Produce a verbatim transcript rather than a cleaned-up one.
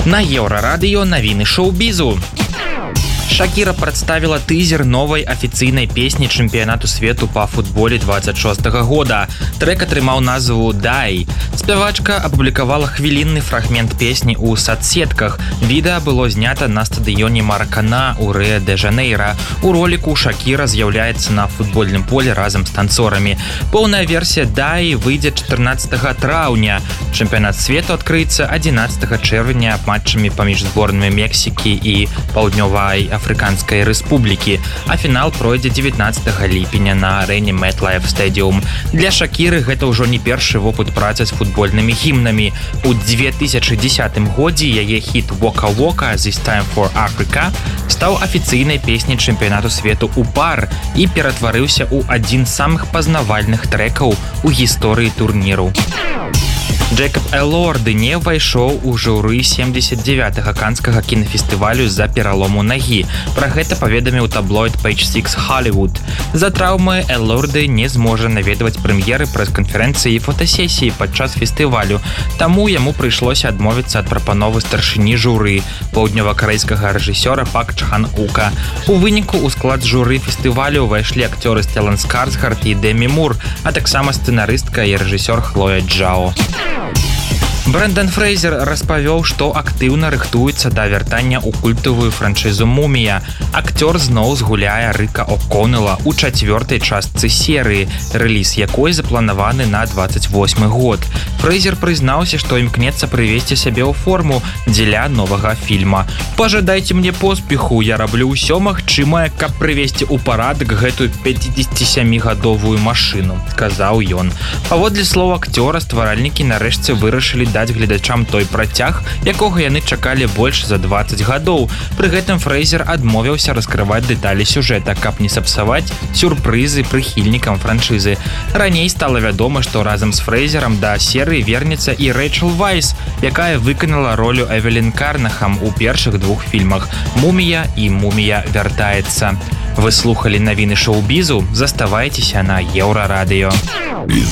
На Еўрарадыё навіны шоу-бізу. Шакіра прадставіла тызер новай афіцыйнай песні чэмпіянату свету па футболе двадцать шостага года. Трэк атрымаў назву «Дай». Спявачка апублікавала хвілінны фрагмент песні ў сацсетках. Відэа было знята на стадыёне Маракана ў Рыа-дэ-Жанейра. У роліку Шакіра з'яўляецца на футбольным поле разам з танцорамі. Поўная версія «Дай» выйдзе чатырнаццатага траўня. Чэмпіянат свету адкрыецца адзінаццатага чэрвеня матчамі паміж зборнымі Мексікі і Паўднёвай Афрыканскай рэспублікі, а фінал пройдзе дзевятнаццатага ліпеня на арэне MetLife Stadium. Для Шакіры гэта ўжо не першы вопыт працы з футбольнымі гімнамі. У две тысячы дзесятым годзе яе хіт «Waka Waka» «This Time for Africa» стаў афіцыйнай песняй чэмпіянату свету ў пар і ператварыўся ў адзін з самых пазнавальных трэкаў у гісторыі турніру. Джэйкаб Элорды не ўвайшоў у журы семьдесят девятага канскага кінафестывалю з-за пералому нагі. Пра гэта паведаміў таблоід Page Six Hollywood. За траўмы Элорды не зможа наведваць прэм'еры, прэс-канферэнцыі і фотасесіі падчас фестывалю, таму яму прыйшлося адмовіцца ад прапановы старшыні журы, паўднёва-карэйскага рэжысёра Пак Чхан Ука. У выніку ў склад журы фестывалю ўвайшлі акцёры Стэлан Скарсгард і Дэмі Мур, а таксама сцэнарыстка і рэжысёр Хлоя Джао. Брэндон Фрэйзер распавёў, што актыўна рыхтуецца да вяртання ў культавую франшызу «Мумія». Акцёр зноў згуляе Рыка О'Коннелла ў чацвёртай частцы серыі, рэліз якой запланаваны на двадцать восьмы год. Фрэйзер прызнаўся, што імкнецца прывесці сябе ў форму дзеля новага фільма. «Пажадайце мне поспеху, я раблю ўсё магчымае, каб прывесці ў парадак гэтую пяцідзесяцісямігадовую машыну», сказаў ён. Паводле слоў акцёра, стваральнікі нарэшце вырашылі даць гледачам той працяг, якога яны чакалі больш за двадцать гадоў. Пры гэтым Фрэйзер адмовіўся раскрываць дэталі сюжэта, каб не сапсаваць сюрпрызы прыхільнікам франшызы. Раней стала вядома, што разам з Фрэйзерам да серыі вернецца і Рэйчэл Вайс, якая выканала ролю Эвелін Карнахам у першых двух фільмах «Мумія» і «Мумія вяртаецца». Вы слухалі навіны шоу-бізу, заставайцеся на Еўрарадыё.